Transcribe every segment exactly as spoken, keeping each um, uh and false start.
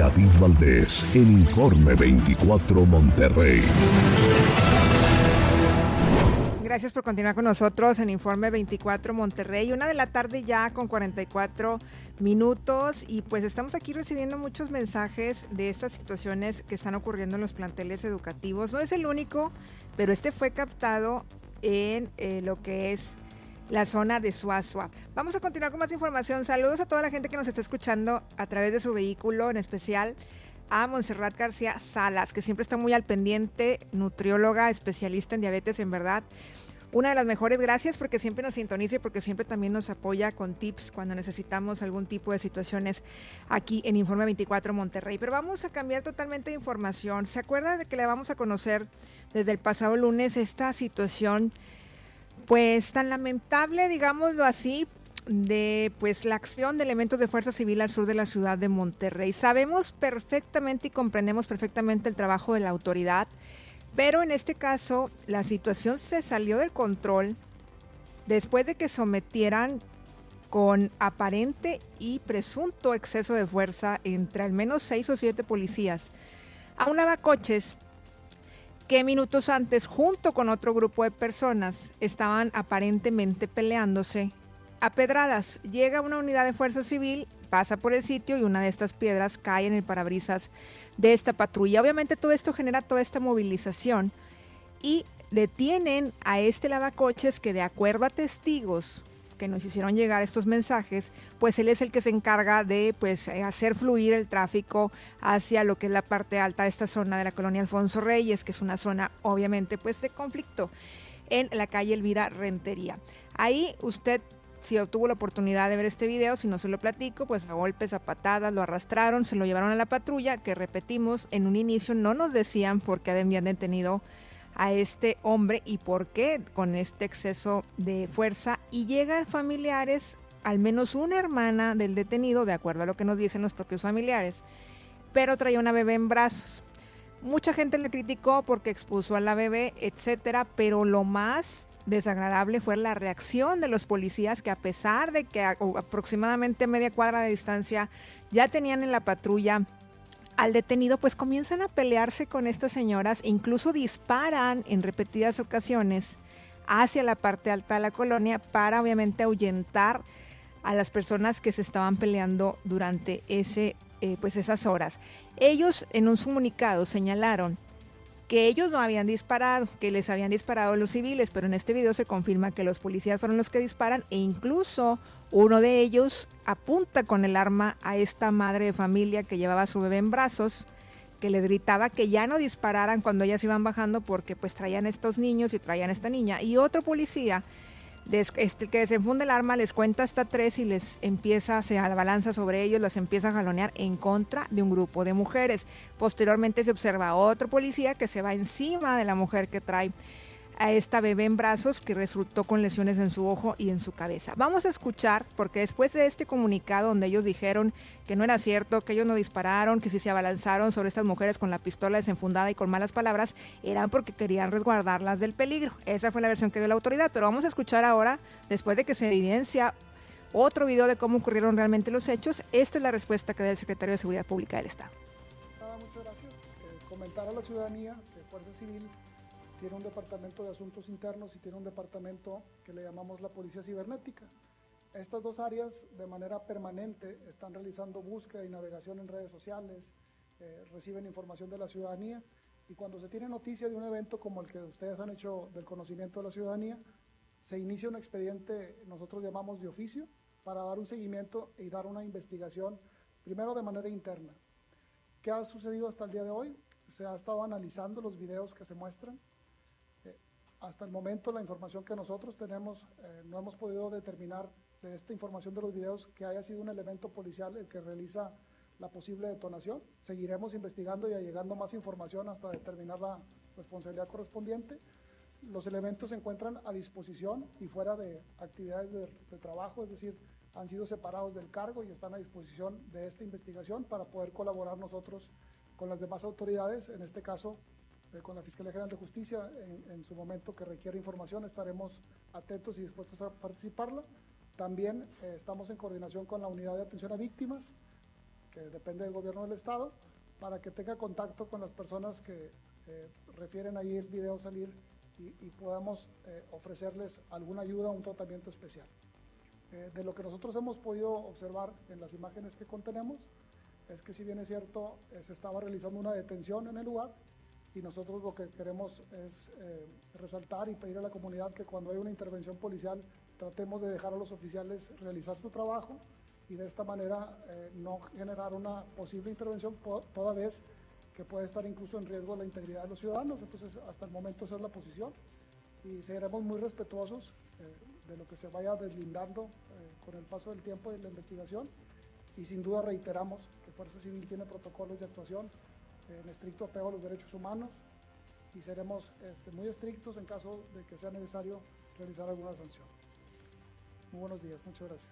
Beatriz Valdés en Informe veinticuatro Monterrey. Gracias por continuar con nosotros en Informe veinticuatro Monterrey. Una de la tarde ya con cuarenta y cuatro minutos y pues estamos aquí recibiendo muchos mensajes de estas situaciones que están ocurriendo en los planteles educativos. No es el único, pero este fue captado en eh, lo que es la zona de Suazua. Vamos a continuar con más información. Saludos a toda la gente que nos está escuchando a través de su vehículo, en especial a Montserrat García Salas, que siempre está muy al pendiente, nutrióloga, especialista en diabetes, en verdad. Una de las mejores, gracias porque siempre nos sintoniza y porque siempre también nos apoya con tips cuando necesitamos algún tipo de situaciones aquí en Informe veinticuatro Monterrey. Pero vamos a cambiar totalmente de información. ¿Se acuerda de que le vamos a conocer desde el pasado lunes esta situación, pues tan lamentable, digámoslo así, de pues la acción de elementos de Fuerza Civil al sur de la ciudad de Monterrey? Sabemos perfectamente y comprendemos perfectamente el trabajo de la autoridad, pero en este caso la situación se salió del control después de que sometieran con aparente y presunto exceso de fuerza entre al menos seis o siete policías a un lavacoches que minutos antes, junto con otro grupo de personas, estaban aparentemente peleándose a pedradas. Llega una unidad de Fuerza Civil, pasa por el sitio y una de estas piedras cae en el parabrisas de esta patrulla. Obviamente todo esto genera toda esta movilización y detienen a este lavacoches que, de acuerdo a testigos que nos hicieron llegar estos mensajes, pues él es el que se encarga de pues hacer fluir el tráfico hacia lo que es la parte alta de esta zona de la colonia Alfonso Reyes, que es una zona obviamente pues de conflicto en la calle Elvira Rentería. Ahí usted, si obtuvo la oportunidad de ver este video, si no se lo platico, pues a golpes, a patadas, lo arrastraron, se lo llevaron a la patrulla, que repetimos, en un inicio no nos decían por qué habían detenido a este hombre y por qué con este exceso de fuerza, y llegan familiares, al menos una hermana del detenido, de acuerdo a lo que nos dicen los propios familiares, pero traía una bebé en brazos. Mucha gente le criticó porque expuso a la bebé, etcétera, pero lo más desagradable fue la reacción de los policías, que a pesar de que a, aproximadamente media cuadra de distancia ya tenían en la patrulla al detenido, pues comienzan a pelearse con estas señoras, incluso disparan en repetidas ocasiones hacia la parte alta de la colonia para obviamente ahuyentar a las personas que se estaban peleando durante ese, eh, pues esas horas. Ellos en un comunicado señalaron que ellos no habían disparado, que les habían disparado los civiles, pero en este video se confirma que los policías fueron los que disparan e incluso uno de ellos apunta con el arma a esta madre de familia que llevaba a su bebé en brazos, que le gritaba que ya no dispararan cuando ellas iban bajando porque pues traían estos niños y traían esta niña. Y otro policía este, que desenfunda el arma les cuenta hasta tres y les empieza, se abalanza sobre ellos, las empieza a jalonear en contra de un grupo de mujeres. Posteriormente se observa otro policía que se va encima de la mujer que trae a esta bebé en brazos, que resultó con lesiones en su ojo y en su cabeza. Vamos a escuchar, porque después de este comunicado donde ellos dijeron que no era cierto, que ellos no dispararon, que si se abalanzaron sobre estas mujeres con la pistola desenfundada y con malas palabras, eran porque querían resguardarlas del peligro. Esa fue la versión que dio la autoridad, pero vamos a escuchar ahora, después de que se evidencia otro video de cómo ocurrieron realmente los hechos. Esta es la respuesta que da el secretario de Seguridad Pública del Estado. Ah, muchas gracias. Eh, comentar a la ciudadanía que Fuerza Civil tiene un departamento de asuntos internos y tiene un departamento que le llamamos la policía cibernética. Estas dos áreas de manera permanente están realizando búsqueda y navegación en redes sociales, eh, reciben información de la ciudadanía, y cuando se tiene noticia de un evento como el que ustedes han hecho del conocimiento de la ciudadanía, se inicia un expediente, nosotros llamamos de oficio, para dar un seguimiento y dar una investigación, primero de manera interna. ¿Qué ha sucedido hasta el día de hoy? Se ha estado analizando los videos que se muestran. Hasta el momento la información que nosotros tenemos, eh, no hemos podido determinar de esta información de los videos que haya sido un elemento policial el que realiza la posible detonación. Seguiremos investigando y allegando más información hasta determinar la responsabilidad correspondiente. Los elementos se encuentran a disposición y fuera de actividades de, de trabajo, es decir, han sido separados del cargo y están a disposición de esta investigación para poder colaborar nosotros con las demás autoridades, en este caso con la Fiscalía General de Justicia, en, en su momento que requiere información, estaremos atentos y dispuestos a participarla. También eh, estamos en coordinación con la Unidad de Atención a Víctimas, que depende del gobierno del estado, para que tenga contacto con las personas que eh, refieren ahí el video salir y, y podamos eh, ofrecerles alguna ayuda o un tratamiento especial. Eh, de lo que nosotros hemos podido observar en las imágenes que contenemos, es que si bien es cierto, eh, se estaba realizando una detención en el lugar, y nosotros lo que queremos es eh, resaltar y pedir a la comunidad que cuando hay una intervención policial tratemos de dejar a los oficiales realizar su trabajo y de esta manera eh, no generar una posible intervención toda vez que puede estar incluso en riesgo la integridad de los ciudadanos. Entonces, hasta el momento esa es la posición y seremos muy respetuosos eh, de lo que se vaya deslindando eh, con el paso del tiempo de la investigación, y sin duda reiteramos que Fuerza Civil tiene protocolos de actuación en estricto apego a los derechos humanos, y seremos este, muy estrictos en caso de que sea necesario realizar alguna sanción. Muy buenos días, muchas gracias.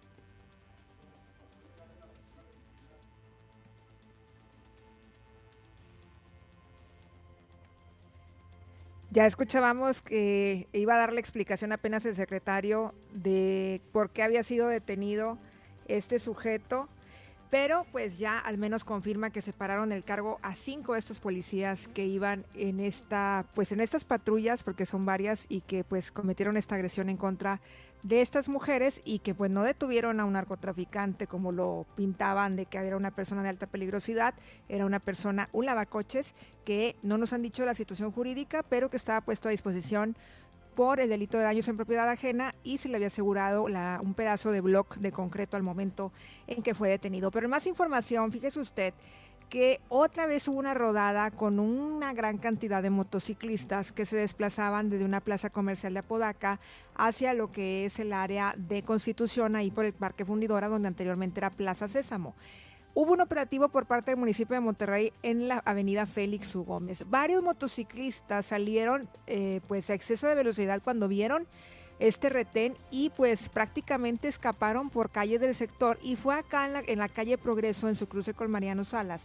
Ya escuchábamos que iba a dar la explicación apenas el secretario de por qué había sido detenido este sujeto, pero pues ya al menos confirma que separaron el cargo a cinco de estos policías que iban en esta, pues en estas patrullas, porque son varias, y que pues cometieron esta agresión en contra de estas mujeres, y que pues no detuvieron a un narcotraficante como lo pintaban, de que era una persona de alta peligrosidad. Era una persona, un lavacoches, que no nos han dicho la situación jurídica, pero que estaba puesto a disposición por el delito de daños en propiedad ajena, y se le había asegurado la, un pedazo de bloque de concreto al momento en que fue detenido. Pero más información, fíjese usted que otra vez hubo una rodada con una gran cantidad de motociclistas que se desplazaban desde una plaza comercial de Apodaca hacia lo que es el área de Constitución, ahí por el Parque Fundidora, donde anteriormente era Plaza Sésamo. Hubo un operativo por parte del municipio de Monterrey en la avenida Félix U. Gómez. Varios motociclistas salieron eh, pues a exceso de velocidad cuando vieron este retén, y pues prácticamente escaparon por calles del sector, y fue acá en la, en la calle Progreso, en su cruce con Mariano Salas,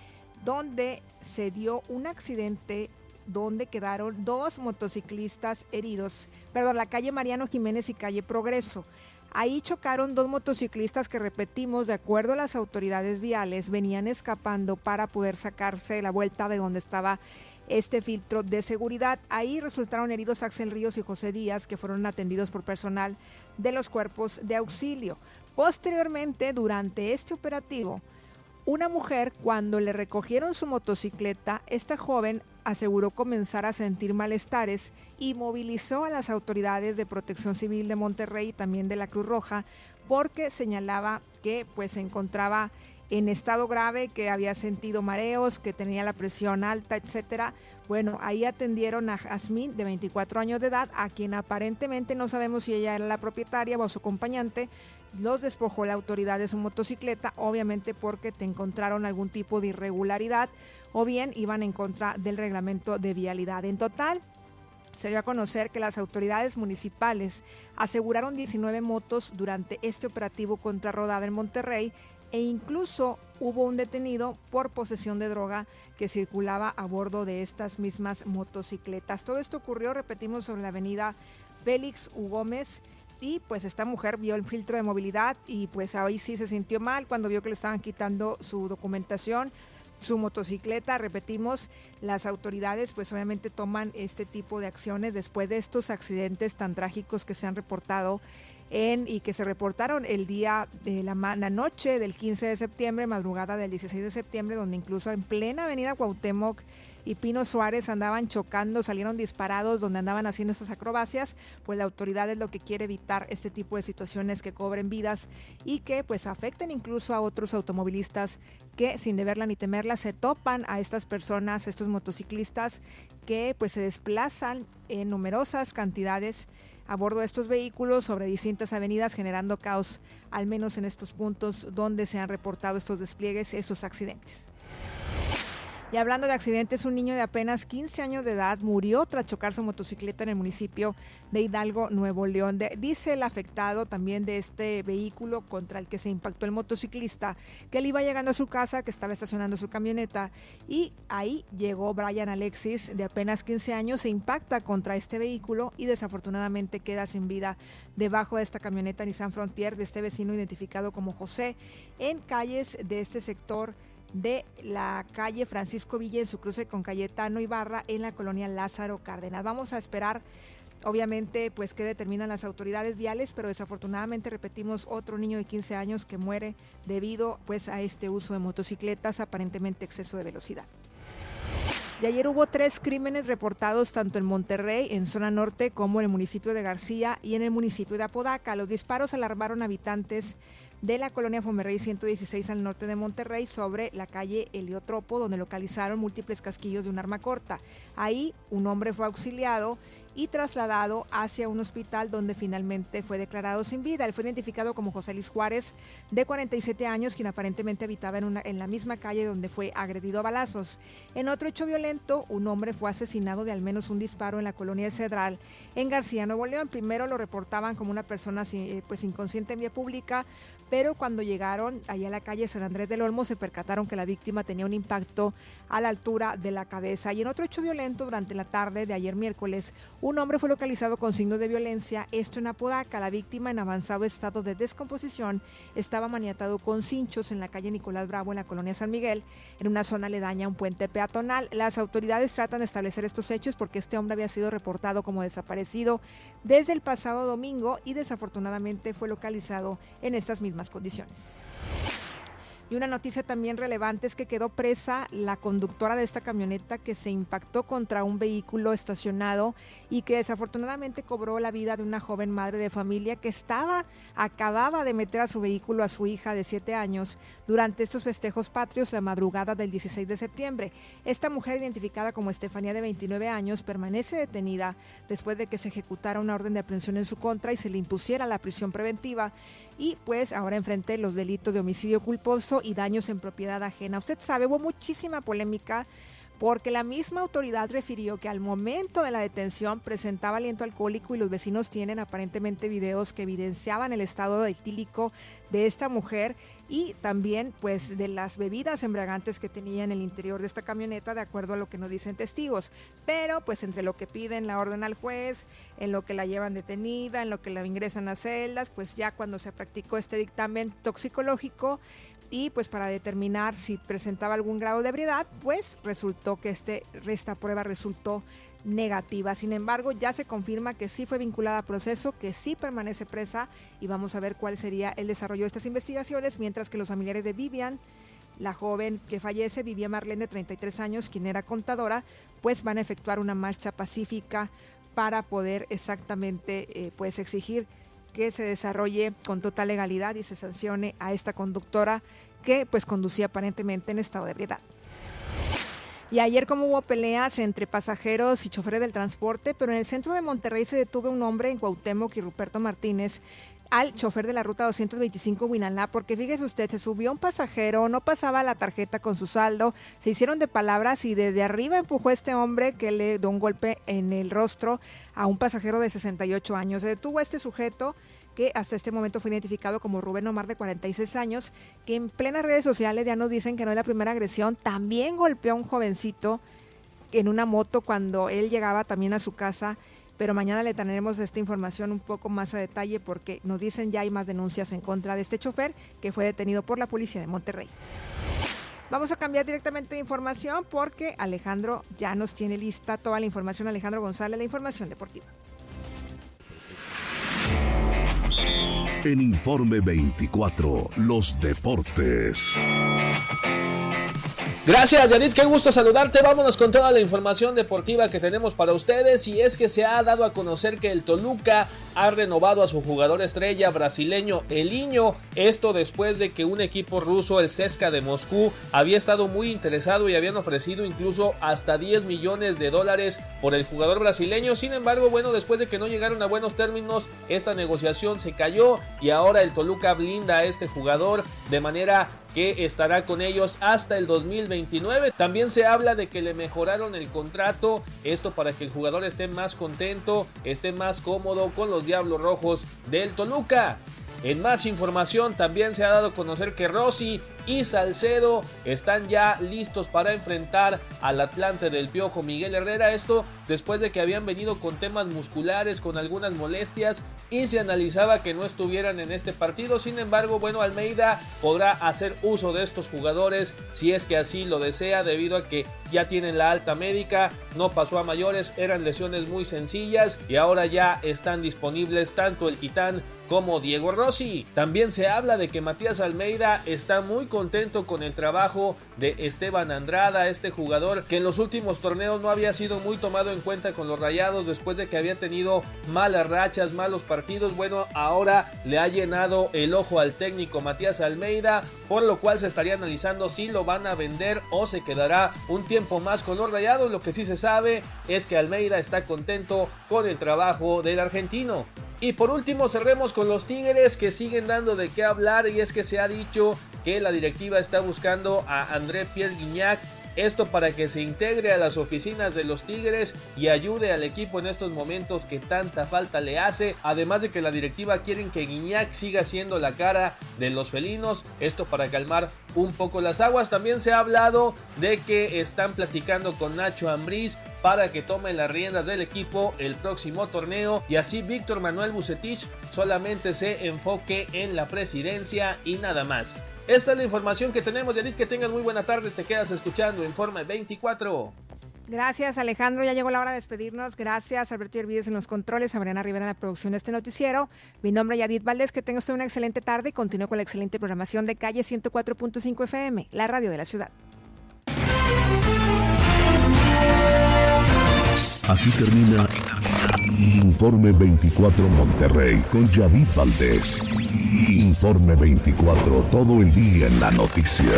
donde se dio un accidente donde quedaron dos motociclistas heridos, perdón, la calle Mariano Jiménez y calle Progreso. Ahí chocaron dos motociclistas que, repetimos, de acuerdo a las autoridades viales, venían escapando para poder sacarse la vuelta de donde estaba este filtro de seguridad. Ahí resultaron heridos Axel Ríos y José Díaz, que fueron atendidos por personal de los cuerpos de auxilio. Posteriormente, durante este operativo, una mujer, cuando le recogieron su motocicleta, esta joven aseguró comenzar a sentir malestares y movilizó a las autoridades de Protección Civil de Monterrey y también de la Cruz Roja, porque señalaba que pues se encontraba en estado grave, que había sentido mareos, que tenía la presión alta, etcétera. Bueno, ahí atendieron a Jazmín, de veinticuatro años de edad, a quien aparentemente no sabemos si ella era la propietaria o su acompañante. Los despojó la autoridad de su motocicleta, obviamente porque te encontraron algún tipo de irregularidad o bien iban en contra del reglamento de vialidad. En total, se dio a conocer que las autoridades municipales aseguraron diecinueve motos durante este operativo contra rodada en Monterrey, e incluso hubo un detenido por posesión de droga que circulaba a bordo de estas mismas motocicletas. Todo esto ocurrió, repetimos, sobre la avenida Félix U. Gómez, y pues esta mujer vio el filtro de movilidad y pues ahí sí se sintió mal cuando vio que le estaban quitando su documentación, su motocicleta. Repetimos, las autoridades pues obviamente toman este tipo de acciones después de estos accidentes tan trágicos que se han reportado en y que se reportaron el día de la, la noche del quince de septiembre, madrugada del dieciséis de septiembre, donde incluso en plena avenida Cuauhtémoc y Pino Suárez andaban chocando, salieron disparados, donde andaban haciendo estas acrobacias. Pues la autoridad es lo que quiere evitar este tipo de situaciones que cobren vidas y que pues afecten incluso a otros automovilistas que sin deberla ni temerla se topan a estas personas, estos motociclistas que pues se desplazan en numerosas cantidades a bordo de estos vehículos sobre distintas avenidas, generando caos, al menos en estos puntos donde se han reportado estos despliegues, estos accidentes. Y hablando de accidentes, un niño de apenas quince años de edad murió tras chocar su motocicleta en el municipio de Hidalgo, Nuevo León. De, dice el afectado también de este vehículo contra el que se impactó el motociclista, que él iba llegando a su casa, que estaba estacionando su camioneta, y ahí llegó Brian Alexis, de apenas quince años, se impacta contra este vehículo y desafortunadamente queda sin vida debajo de esta camioneta Nissan Frontier de este vecino identificado como José, en calles de este sector de la calle Francisco Villa en su cruce con Cayetano Ibarra en la colonia Lázaro Cárdenas. Vamos a esperar, obviamente, pues qué determinan las autoridades viales, pero desafortunadamente, repetimos, otro niño de quince años que muere debido pues a este uso de motocicletas, aparentemente exceso de velocidad. Y ayer hubo tres crímenes reportados tanto en Monterrey, en zona norte, como en el municipio de García y en el municipio de Apodaca. Los disparos alarmaron a habitantes de la colonia Fomerrey ciento dieciséis al norte de Monterrey, sobre la calle Heliotropo, donde localizaron múltiples casquillos de un arma corta. Ahí un hombre fue auxiliado y trasladado hacia un hospital donde finalmente fue declarado sin vida. Él fue identificado como José Luis Juárez, de cuarenta y siete años, quien aparentemente habitaba en, una, en la misma calle donde fue agredido a balazos. En otro hecho violento, un hombre fue asesinado de al menos un disparo en la colonia El Cedral, en García, Nuevo León. Primero lo reportaban como una persona pues inconsciente en vía pública, pero cuando llegaron allá a la calle San Andrés del Olmo se percataron que la víctima tenía un impacto a la altura de la cabeza. Y en otro hecho violento, durante la tarde de ayer miércoles, un hombre fue localizado con signos de violencia, esto en Apodaca. La víctima, en avanzado estado de descomposición, estaba maniatado con cinchos en la calle Nicolás Bravo, en la colonia San Miguel, en una zona aledaña a un puente peatonal. Las autoridades tratan de establecer estos hechos porque este hombre había sido reportado como desaparecido desde el pasado domingo y desafortunadamente fue localizado en estas mismas condiciones. Y una noticia también relevante es que quedó presa la conductora de esta camioneta que se impactó contra un vehículo estacionado y que desafortunadamente cobró la vida de una joven madre de familia que estaba, acababa de meter a su vehículo a su hija de siete años durante estos festejos patrios la madrugada del dieciséis de septiembre. Esta mujer, identificada como Estefanía, de veintinueve años, permanece detenida después de que se ejecutara una orden de aprehensión en su contra y se le impusiera la prisión preventiva, y pues ahora enfrenta los delitos de homicidio culposo y daños en propiedad ajena. Usted sabe, hubo muchísima polémica porque la misma autoridad refirió que al momento de la detención presentaba aliento alcohólico y los vecinos tienen aparentemente videos que evidenciaban el estado etílico de esta mujer y también pues de las bebidas embriagantes que tenía en el interior de esta camioneta, de acuerdo a lo que nos dicen testigos. Pero pues entre lo que piden la orden al juez, en lo que la llevan detenida, en lo que la ingresan a celdas, pues ya cuando se practicó este dictamen toxicológico y pues para determinar si presentaba algún grado de ebriedad, pues resultó que este, esta prueba resultó negativa. Sin embargo, ya se confirma que sí fue vinculada a proceso, que sí permanece presa y vamos a ver cuál sería el desarrollo de estas investigaciones, mientras que los familiares de Vivian, la joven que fallece, Vivian Marlene, de treinta y tres años, quien era contadora, pues van a efectuar una marcha pacífica para poder exactamente eh, pues exigir que se desarrolle con total legalidad y se sancione a esta conductora que pues conducía aparentemente en estado de ebriedad. Y ayer, como hubo peleas entre pasajeros y choferes del transporte, pero en el centro de Monterrey se detuvo un hombre en Cuauhtémoc y Ruperto Martínez al chofer de la ruta doscientos veinticinco Huinalá, porque fíjese usted, se subió un pasajero, no pasaba la tarjeta con su saldo, se hicieron de palabras y desde arriba empujó a este hombre que le dio un golpe en el rostro a un pasajero de sesenta y ocho años. Se detuvo a este sujeto que hasta este momento fue identificado como Rubén Omar, de cuarenta y seis años, que en plenas redes sociales ya nos dicen que no es la primera agresión. También golpeó a un jovencito en una moto cuando él llegaba también a su casa, pero mañana le tendremos esta información un poco más a detalle porque nos dicen ya hay más denuncias en contra de este chofer que fue detenido por la policía de Monterrey. Vamos a cambiar directamente de información porque Alejandro ya nos tiene lista toda la información. Alejandro González, la información deportiva. En Informe veinticuatro, los deportes. Gracias, Yanit, qué gusto saludarte. Vámonos con toda la información deportiva que tenemos para ustedes, y es que se ha dado a conocer que el Toluca ha renovado a su jugador estrella brasileño Elinho, esto después de que un equipo ruso, el C S K A de Moscú, había estado muy interesado y habían ofrecido incluso hasta diez millones de dólares por el jugador brasileño. Sin embargo, bueno, después de que no llegaron a buenos términos, esta negociación se cayó y ahora el Toluca blinda a este jugador de manera que estará con ellos hasta el dos mil veintinueve. También se habla de que le mejoraron el contrato, esto para que el jugador esté más contento, esté más cómodo con los Diablos Rojos del Toluca. En más información también se ha dado a conocer que Rossi y Salcedo están ya listos para enfrentar al Atlante del Piojo Miguel Herrera, esto después de que habían venido con temas musculares, con algunas molestias y se analizaba que no estuvieran en este partido. Sin embargo, bueno, Almeida podrá hacer uso de estos jugadores si es que así lo desea, debido a que ya tienen la alta médica, no pasó a mayores, eran lesiones muy sencillas y ahora ya están disponibles tanto el Titán como Diego Rossi. También se habla de que Matías Almeida está muy contento con el trabajo de Esteban Andrada, este jugador que en los últimos torneos no había sido muy tomado en cuenta con los Rayados después de que había tenido malas rachas, malos partidos. Bueno, ahora le ha llenado el ojo al técnico Matías Almeida, por lo cual se estaría analizando si lo van a vender o se quedará un tiempo más con los Rayados. Lo que sí se sabe es que Almeida está contento con el trabajo del argentino. Y por último cerremos con los Tigres, que siguen dando de qué hablar, y es que se ha dicho que la directiva está buscando a André Pierre Gignac, esto para que se integre a las oficinas de los Tigres y ayude al equipo en estos momentos que tanta falta le hace, además de que la directiva quieren que Gignac siga siendo la cara de los felinos, esto para calmar un poco las aguas. También se ha hablado de que están platicando con Nacho Ambriz para que tome las riendas del equipo el próximo torneo y así Víctor Manuel Vucetich solamente se enfoque en la presidencia y nada más. Esta es la información que tenemos, Yanit, que tengas muy buena tarde, te quedas escuchando Informe veinticuatro. Gracias, Alejandro, ya llegó la hora de despedirnos. Gracias, Alberto Hervides en los controles, a Mariana Rivera en la producción de este noticiero. Mi nombre es Yadit Valdés, que tenga usted una excelente tarde y continúe con la excelente programación de Calle ciento cuatro punto cinco F M, la radio de la ciudad. Aquí termina, Aquí termina Informe veinticuatro Monterrey con Yadit Valdés. Informe veinticuatro, todo el día en la noticia.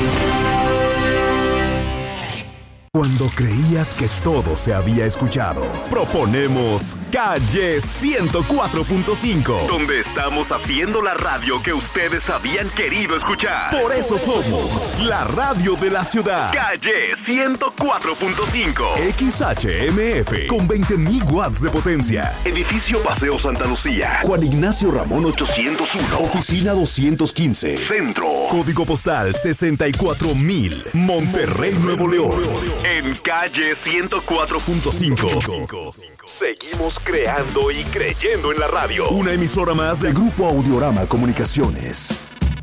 Cuando creías que todo se había escuchado, proponemos Calle ciento cuatro punto cinco, donde estamos haciendo la radio que ustedes habían querido escuchar. Por eso somos la radio de la ciudad. Calle ciento cuatro punto cinco, X H M F, con veinte mil watts de potencia. Edificio Paseo Santa Lucía, Juan Ignacio Ramón ochocientos uno, Oficina doscientos quince, Centro. Código postal sesenta y cuatro mil, Monterrey, Nuevo León. En Calle ciento cuatro punto cinco. Seguimos creando y creyendo en la radio. Una emisora más de Grupo Audiorama Comunicaciones.